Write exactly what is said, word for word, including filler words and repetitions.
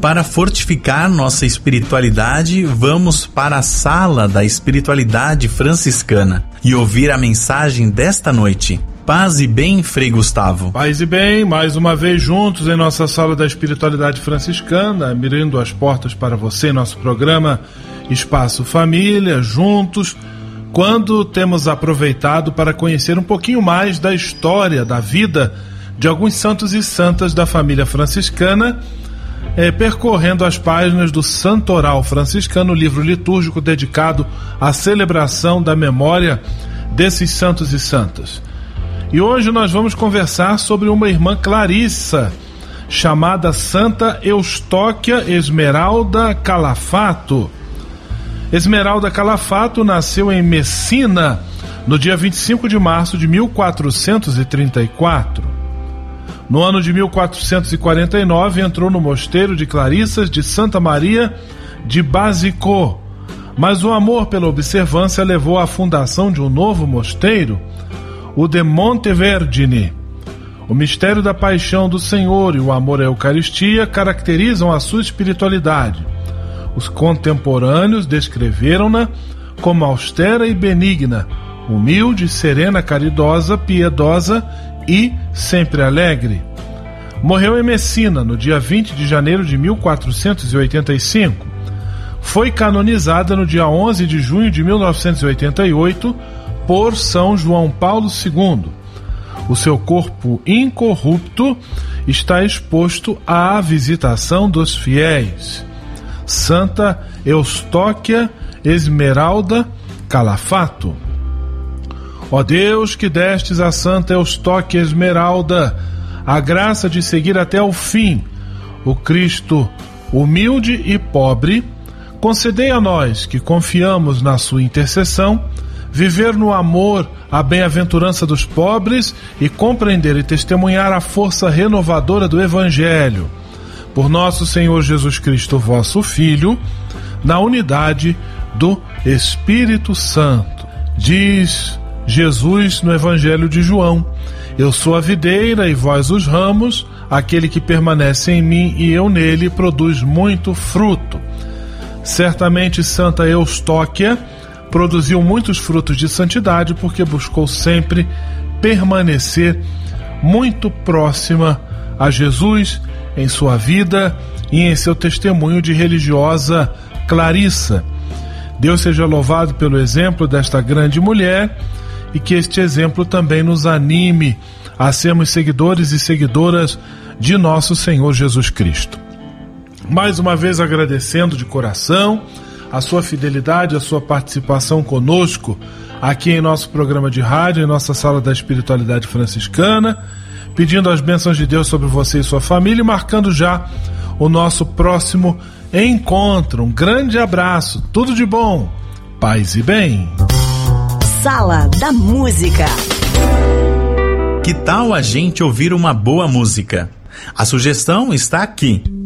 Para fortificar nossa espiritualidade, vamos para a Sala da Espiritualidade Franciscana e ouvir a mensagem desta noite. Paz e bem, Frei Gustavo. Paz e bem, mais uma vez juntos em nossa Sala da Espiritualidade Franciscana, abrindo as portas para você, nosso programa Espaço Família, juntos, quando temos aproveitado para conhecer um pouquinho mais da história, da vida de alguns santos e santas da família franciscana, é, percorrendo as páginas do Santoral Franciscano, livro litúrgico dedicado à celebração da memória desses santos e santas. E hoje nós vamos conversar sobre uma irmã Clarissa, chamada Santa Eustóquia Esmeralda Calafato. Esmeralda Calafato nasceu em Messina no dia vinte e cinco de março de mil quatrocentos e trinta e quatro. No ano de mil quatrocentos e quarenta e nove entrou no mosteiro de Clarissas de Santa Maria de Basicó, mas o amor pela observância levou à fundação de um novo mosteiro, o de Montevergine. O mistério da paixão do Senhor e o amor à Eucaristia caracterizam a sua espiritualidade. Os contemporâneos descreveram-na como austera e benigna, humilde, serena, caridosa, piedosa e sempre alegre. Morreu em Messina no dia vinte de janeiro de mil quatrocentos e oitenta e cinco. Foi canonizada no dia onze de junho de mil novecentos e oitenta e oito por São João Paulo segundo. O seu corpo incorrupto está exposto à visitação dos fiéis. Santa Eustóquia Esmeralda Calafato. Ó Deus, que destes a Santa Eustóquia Esmeralda a graça de seguir até o fim o Cristo humilde e pobre, concedei a nós, que confiamos na sua intercessão, viver no amor a bem-aventurança dos pobres e compreender e testemunhar a força renovadora do Evangelho. Por nosso Senhor Jesus Cristo, vosso Filho, na unidade do Espírito Santo. Diz Jesus no Evangelho de João: eu sou a videira e vós os ramos, aquele que permanece em mim e eu nele produz muito fruto. Certamente Santa Eustóquia produziu muitos frutos de santidade porque buscou sempre permanecer muito próxima a Jesus em sua vida e em seu testemunho de religiosa Clarissa. Deus seja louvado pelo exemplo desta grande mulher e que este exemplo também nos anime a sermos seguidores e seguidoras de nosso Senhor Jesus Cristo. Mais uma vez agradecendo de coração a sua fidelidade, a sua participação conosco aqui em nosso programa de rádio, em nossa Sala da Espiritualidade Franciscana, pedindo as bênçãos de Deus sobre você e sua família e marcando já o nosso próximo encontro. Um grande abraço, tudo de bom, paz e bem. Sala da Música. Que tal a gente ouvir uma boa música? A sugestão está aqui.